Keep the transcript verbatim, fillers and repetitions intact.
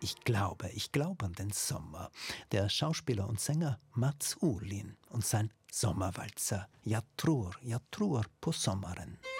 Ich glaube, ich glaube an den Sommer. Der Schauspieler und Sänger Mats Olin und sein Sommerwalzer Ja tror, ja tror på sommaren.